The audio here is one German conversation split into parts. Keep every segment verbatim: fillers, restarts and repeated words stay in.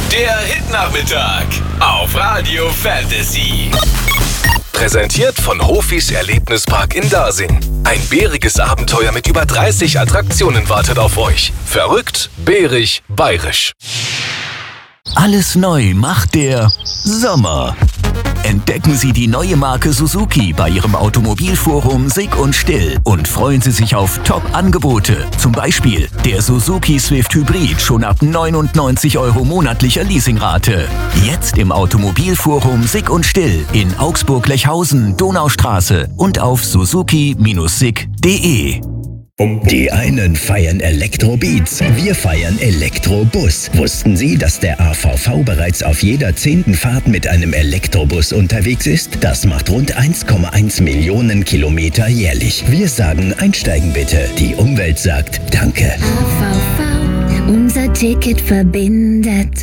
Der Hit-Nachmittag auf Radio Fantasy. Präsentiert von Hofis Erlebnispark in Dasing. Ein bäriges Abenteuer mit über dreißig Attraktionen wartet auf euch. Verrückt, bärig, bayerisch. Alles neu macht der Sommer. Entdecken Sie die neue Marke Suzuki bei Ihrem Automobilforum Sick und Still und freuen Sie sich auf Top-Angebote. Zum Beispiel der Suzuki Swift Hybrid schon ab neunundneunzig Euro monatlicher Leasingrate. Jetzt im Automobilforum Sick und Still in Augsburg-Lechhausen, Donaustraße und auf suzuki Bindestrich sick punkt de. Die einen feiern Elektrobeats, wir feiern Elektrobus. Wussten Sie, dass der A V V bereits auf jeder zehnten Fahrt mit einem Elektrobus unterwegs ist? Das macht rund eins Komma eins Millionen Kilometer jährlich. Wir sagen, einsteigen bitte. Die Umwelt sagt Danke. A V V, unser Ticket verbindet.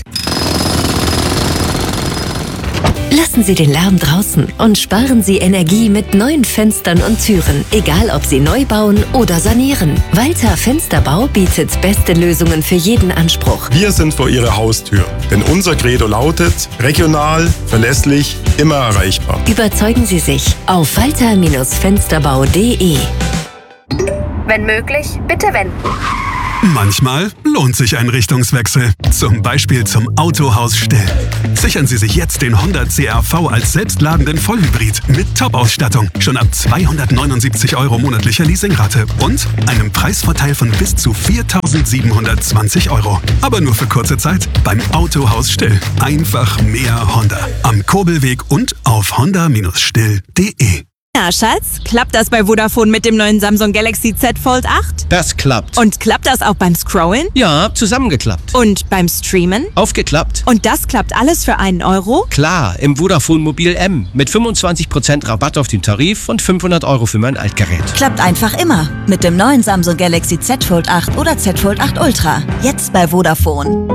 Lassen Sie den Lärm draußen und sparen Sie Energie mit neuen Fenstern und Türen. Egal, ob Sie neu bauen oder sanieren. Walter Fensterbau bietet beste Lösungen für jeden Anspruch. Wir sind vor Ihrer Haustür, denn unser Credo lautet: regional, verlässlich, immer erreichbar. Überzeugen Sie sich auf walter Bindestrich fensterbau punkt de. Wenn möglich, bitte wenden. Manchmal lohnt sich ein Richtungswechsel. Zum Beispiel zum Autohaus Still. Sichern Sie sich jetzt den Honda C R V als selbstladenden Vollhybrid mit Top-Ausstattung. Schon ab zweihundertneunundsiebzig Euro monatlicher Leasingrate und einem Preisvorteil von bis zu viertausendsiebenhundertzwanzig Euro. Aber nur für kurze Zeit beim Autohaus Still. Einfach mehr Honda. Am Kurbelweg und auf honda Bindestrich still punkt de. Na, Schatz, klappt das bei Vodafone mit dem neuen Samsung Galaxy Z Fold acht? Das klappt. Und klappt das auch beim Scrollen? Ja, zusammengeklappt. Und beim Streamen? Aufgeklappt. Und das klappt alles für einen Euro? Klar, im Vodafone Mobil M mit fünfundzwanzig Prozent Rabatt auf den Tarif und fünfhundert Euro für mein Altgerät. Klappt einfach immer mit dem neuen Samsung Galaxy Z Fold acht oder Z Fold acht Ultra. Jetzt bei Vodafone.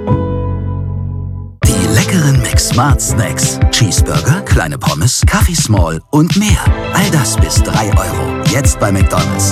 Die leckeren McSmart Snacks. Cheeseburger, kleine Pommes, Kaffee Small und mehr. All das bis drei Euro. Jetzt bei McDonald's.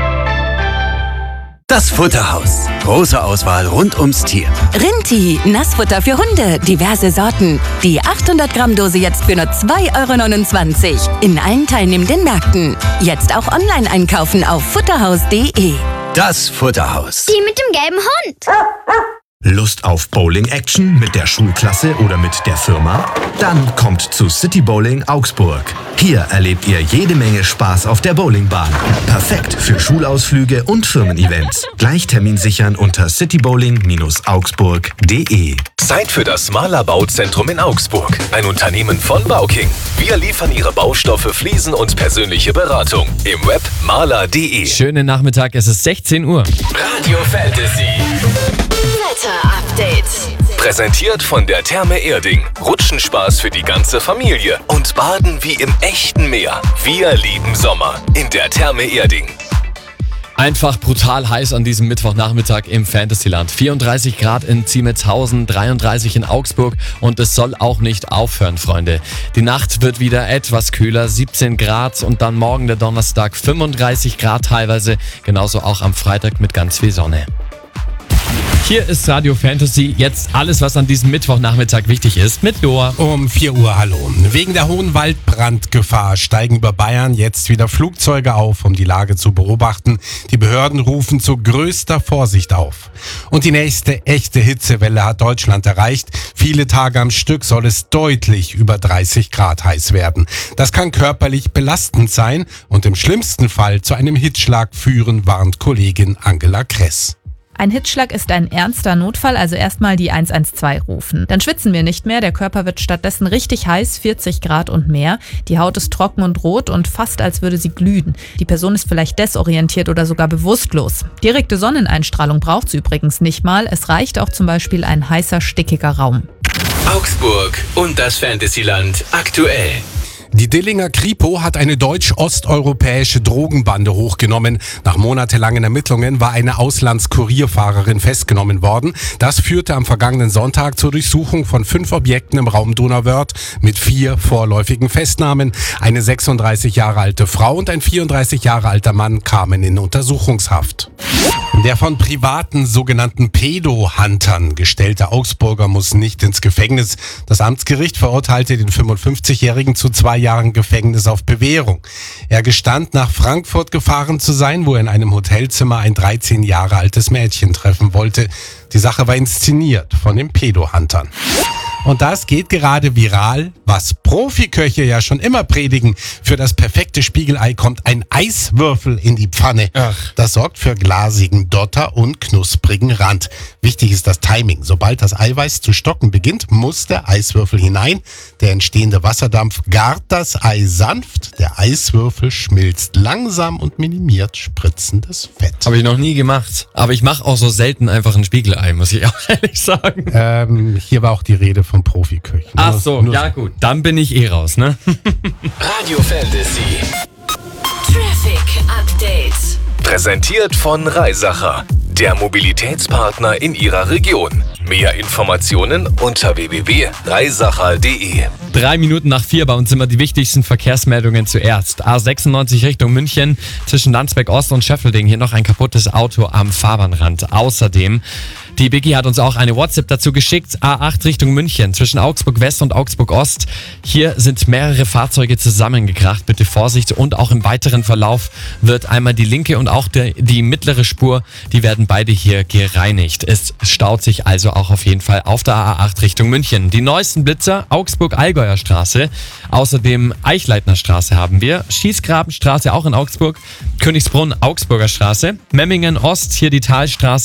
Das Futterhaus. Große Auswahl rund ums Tier. Rinti, Nassfutter für Hunde, diverse Sorten. Die achthundert Gramm Dose jetzt für nur zwei Euro neunundzwanzig. In allen teilnehmenden Märkten. Jetzt auch online einkaufen auf futterhaus punkt de. Das Futterhaus. Die mit dem gelben Hund. Lust auf Bowling-Action mit der Schulklasse oder mit der Firma? Dann kommt zu City Bowling Augsburg. Hier erlebt ihr jede Menge Spaß auf der Bowlingbahn. Perfekt für Schulausflüge und Firmen-Events. Gleich Termin sichern unter citybowling Bindestrich augsburg punkt de. Zeit für das Mahler Bauzentrum in Augsburg. Ein Unternehmen von Bauking. Wir liefern Ihre Baustoffe, Fliesen und persönliche Beratung. Im Web mahler punkt de. Schönen Nachmittag, es ist sechzehn Uhr. Radio Fantasy. Wetter-Update. Präsentiert von der Therme Erding. Rutschenspaß für die ganze Familie. Und baden wie im echten Meer. Wir lieben Sommer. In der Therme Erding. Einfach brutal heiß an diesem Mittwochnachmittag im Fantasyland. vierunddreißig Grad in Ziemetshausen, dreiunddreißig in Augsburg und es soll auch nicht aufhören, Freunde. Die Nacht wird wieder etwas kühler, siebzehn Grad und dann morgen der Donnerstag fünfunddreißig Grad teilweise. Genauso auch am Freitag mit ganz viel Sonne. Hier ist Radio Fantasy, jetzt alles, was an diesem Mittwochnachmittag wichtig ist, mit Loa. Um vier Uhr, hallo. Wegen der hohen Waldbrandgefahr steigen über Bayern jetzt wieder Flugzeuge auf, um die Lage zu beobachten. Die Behörden rufen zu größter Vorsicht auf. Und die nächste echte Hitzewelle hat Deutschland erreicht. Viele Tage am Stück soll es deutlich über dreißig Grad heiß werden. Das kann körperlich belastend sein und im schlimmsten Fall zu einem Hitzschlag führen, warnt Kollegin Angela Kress. Ein Hitzschlag ist ein ernster Notfall, also erstmal die eins eins zwei rufen. Dann schwitzen wir nicht mehr, der Körper wird stattdessen richtig heiß, vierzig Grad und mehr. Die Haut ist trocken und rot und fast als würde sie glühen. Die Person ist vielleicht desorientiert oder sogar bewusstlos. Direkte Sonneneinstrahlung braucht sie übrigens nicht mal, es reicht auch zum Beispiel ein heißer, stickiger Raum. Augsburg und das Fantasyland aktuell. Die Dillinger Kripo hat eine deutsch-osteuropäische Drogenbande hochgenommen. Nach monatelangen Ermittlungen war eine Auslandskurierfahrerin festgenommen worden. Das führte am vergangenen Sonntag zur Durchsuchung von fünf Objekten im Raum Donauwörth mit vier vorläufigen Festnahmen. Eine sechsunddreißig Jahre alte Frau und ein vierunddreißig Jahre alter Mann kamen in Untersuchungshaft. Der von privaten sogenannten Pedo-Huntern gestellte Augsburger muss nicht ins Gefängnis. Das Amtsgericht verurteilte den fünfundfünfzigjährigen zu zwei Jahren Gefängnis auf Bewährung. Er gestand, nach Frankfurt gefahren zu sein, wo er in einem Hotelzimmer ein dreizehn Jahre altes Mädchen treffen wollte. Die Sache war inszeniert von den Pedo-Huntern. Und das geht gerade viral, was Profiköche ja schon immer predigen. Für das perfekte Spiegelei kommt ein Eiswürfel in die Pfanne. Ach. Das sorgt für glasigen Dotter und knusprigen Rand. Wichtig ist das Timing. Sobald das Eiweiß zu stocken beginnt, muss der Eiswürfel hinein. Der entstehende Wasserdampf gart das Ei sanft. Der Eiswürfel schmilzt langsam und minimiert spritzendes Fett. Habe ich noch nie gemacht. Aber ich mache auch so selten einfach ein Spiegelei, muss ich auch ehrlich sagen. Ähm, hier war auch die Rede von Profiköchen. Ach so, ja gut, dann bin ich eh raus, ne? Radio Fantasy. Traffic Update. Präsentiert von Reisacher, der Mobilitätspartner in Ihrer Region. Mehr Informationen unter w w w punkt reisacher punkt d e. Drei Minuten nach vier bei uns immer die wichtigsten Verkehrsmeldungen zuerst. A sechsundneunzig Richtung München, zwischen Landsberg Ost und Schöffelding hier noch ein kaputtes Auto am Fahrbahnrand. Außerdem, die Biggie hat uns auch eine WhatsApp dazu geschickt. A acht Richtung München, zwischen Augsburg West und Augsburg Ost. Hier sind mehrere Fahrzeuge zusammengekracht. Bitte Vorsicht. Und auch im weiteren Verlauf wird einmal die linke und auch die, die mittlere Spur, die werden beide hier gereinigt. Es staut sich also auch auf jeden Fall auf der A acht Richtung München. Die neuesten Blitzer, Augsburg-Allgäuer Straße. Außerdem Eichleitner Straße haben wir. Schießgrabenstraße auch in Augsburg. Königsbrunn, Augsburger Straße. Memmingen Ost, hier die Talstraße.